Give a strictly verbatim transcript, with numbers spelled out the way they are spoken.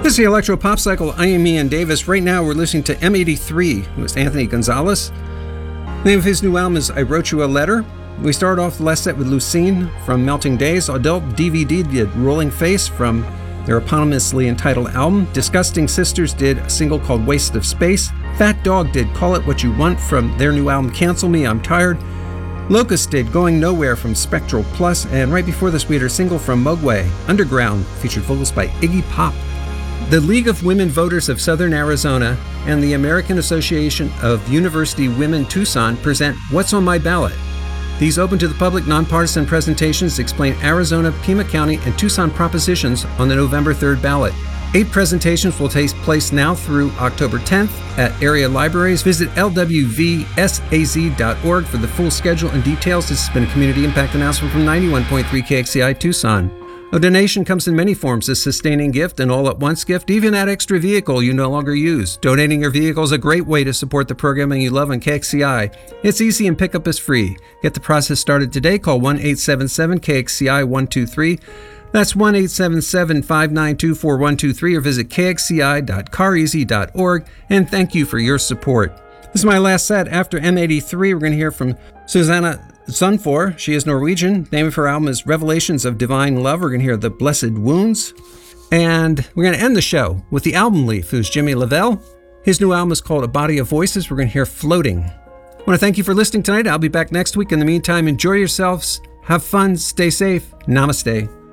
This is the Electro Pop Cycle. I am Ian Davis. Right now we're listening to M eighty-three, who is Anthony Gonzalez. The name of his new album is I Wrote You a Letter. We started off the last set with Lucine from Melting Days. Adult D V D did Rolling Face from their eponymously entitled album. Disgusting Sisters did a single called Waste of Space. Fat Dog did Call It What You Want from their new album Cancel Me, I'm Tired. Locust did Going Nowhere from Spectral Plus. And right before this we had a single from Mogwai, Underground, featured vocals by Iggy Pop. The League of Women Voters of Southern Arizona and the American Association of University Women Tucson present What's on My Ballot. These open to the public nonpartisan presentations explain Arizona, Pima County, and Tucson propositions on the November third ballot. Eight presentations will take place now through October tenth at area libraries. Visit L W V S A Z dot org for the full schedule and details. This has been a community impact announcement from ninety-one point three K X C I Tucson. A donation comes in many forms: a sustaining gift, an all-at-once gift, even that extra vehicle you no longer use. Donating your vehicle is a great way to support the programming you love on K X C I. It's easy and pickup is free. Get the process started today. Call one eight seven seven K X C I one two three. That's one eight seven seven five nine two four one two three or visit K X C I dot car easy dot org. And thank you for your support. This is my last set. After M eighty-three, we're going to hear from Susanna Sundfør. She is Norwegian. The name of her album is Revelations of Divine Love. We're going to hear The Blessed Wounds. And we're going to end the show with the album leaf, who's Jimmy Lavelle. His new album is called A Body of Voices. We're going to hear Floating. I want to thank you for listening tonight. I'll be back next week. In the meantime, enjoy yourselves. Have fun. Stay safe. Namaste.